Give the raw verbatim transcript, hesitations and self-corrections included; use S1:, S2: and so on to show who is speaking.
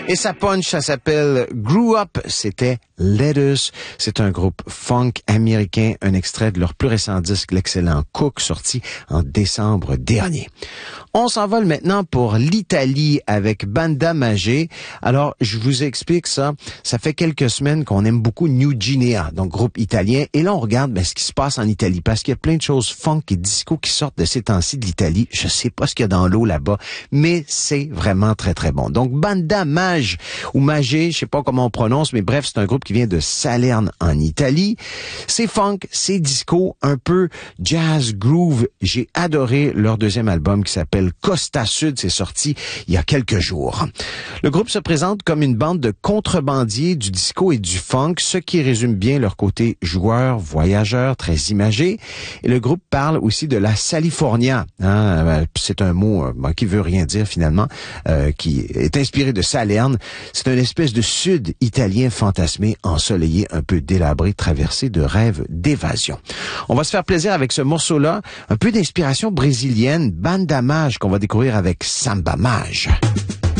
S1: Et ça punch, ça s'appelle Grew Up, c'était Letters. C'est un groupe funk américain, un extrait de leur plus récent disque, l'excellent Cook, sorti en décembre dernier. On s'envole maintenant pour l'Italie avec Banda Magé. Alors, je vous explique ça. Ça fait quelques semaines qu'on aime beaucoup New Guinea, donc groupe italien. Et là, on regarde ben, ce qui se passe en Italie, parce qu'il y a plein de choses funk et disco qui sortent de ces temps-ci de l'Italie. Je sais pas ce qu'il y a dans l'eau là-bas, mais c'est vraiment très, très bon. Donc, Banda Mage, ou Magé, je sais pas comment on prononce, mais bref, c'est un groupe qui vient de Salerne en Italie. C'est funk, c'est disco, un peu jazz groove. J'ai adoré leur deuxième album qui s'appelle Costa Sud, c'est sorti il y a quelques jours. Le groupe se présente comme une bande de contrebandiers du disco et du funk, ce qui résume bien leur côté joueur, voyageur, très imagé. Et le groupe parle aussi de la California. Hein? C'est un mot euh, qui veut rien dire finalement, euh, qui est inspiré de Salerne. C'est une espèce de sud italien fantasmé, ensoleillé, un peu délabré, traversé de rêves d'évasion. On va se faire plaisir avec ce morceau-là, un peu d'inspiration brésilienne, Banda Mage, qu'on va découvrir avec Samba Mage.